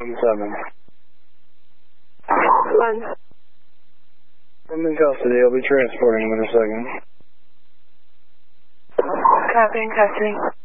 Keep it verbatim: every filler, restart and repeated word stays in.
seven. One. I'm in custody. I'll be transporting him in a second. Copy in custody.